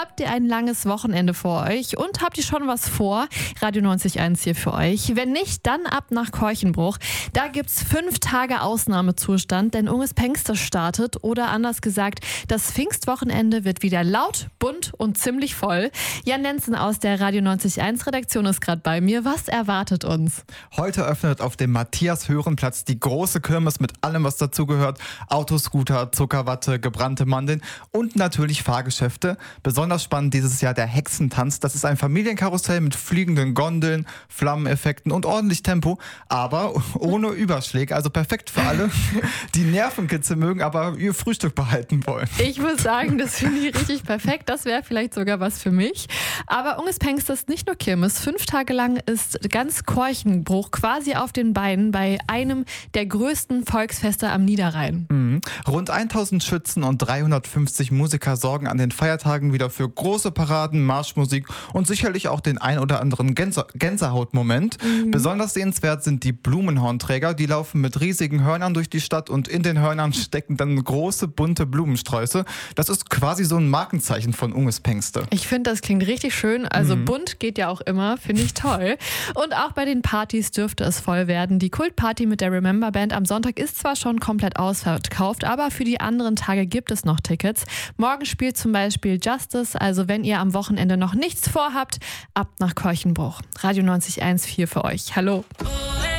Habt ihr ein langes Wochenende vor euch und habt ihr schon was vor? Radio 90.1 hier für euch. Wenn nicht, dann ab nach Keuchenbruch. Da gibt's 5 Tage Ausnahmezustand, denn Unges Pengster startet. Oder anders gesagt, das Pfingstwochenende wird wieder laut, bunt und ziemlich voll. Jan Lenzen aus der Radio 90.1 Redaktion ist gerade bei mir. Was erwartet uns? Heute öffnet auf dem Matthias-Hören-Platz die große Kirmes mit allem, was dazugehört. Autoscooter, Zuckerwatte, gebrannte Mandeln und natürlich Fahrgeschäfte. Besonders spannend dieses Jahr der Hexentanz. Das ist ein Familienkarussell mit fliegenden Gondeln, Flammeneffekten und ordentlich Tempo, aber ohne Überschläge. Also perfekt für alle, die Nervenkitzel mögen, aber ihr Frühstück behalten wollen. Ich muss sagen, das finde ich richtig perfekt. Das wäre vielleicht sogar was für mich. Aber Unges Pengster ist nicht nur Kirmes. 5 Tage lang ist ganz Keuchenbruch quasi auf den Beinen bei einem der größten Volksfeste am Niederrhein. Rund 1000 Schützen und 350 Musiker sorgen an den Feiertagen wieder für große Paraden, Marschmusik und sicherlich auch den ein oder anderen Gänsehautmoment. Besonders sehenswert sind die Blumenhornträger. Die laufen mit riesigen Hörnern durch die Stadt und in den Hörnern stecken dann große, bunte Blumensträuße. Das ist quasi so ein Markenzeichen von Unges Pengster. Ich finde, das klingt richtig schön. Also bunt geht ja auch immer, finde ich toll. Und auch bei den Partys dürfte es voll werden. Die Kultparty mit der Remember Band am Sonntag ist zwar schon komplett ausverkauft, aber für die anderen Tage gibt es noch Tickets. Morgen spielt zum Beispiel Justice, also wenn ihr am Wochenende noch nichts vorhabt, ab nach Keuchenbruch. Radio 90.1 für euch. Hallo.